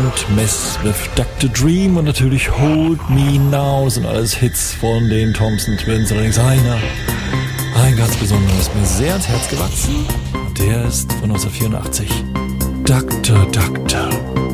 und Mess with Dr. Dream und natürlich Hold Me Now sind alles Hits von den Thompson Twins. Allerdings ein ganz besonderer ist mir sehr ans Herz gewachsen und der ist von 1984. Dr. Doctor.